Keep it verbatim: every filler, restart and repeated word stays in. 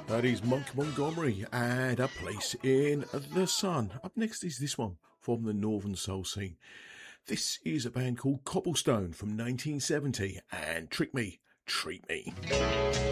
That is Monk Montgomery and A Place in the Sun. Up next is this one from the Northern Soul scene. This is a band called Cobblestone from nineteen seventy and Trick Me, Treat Me.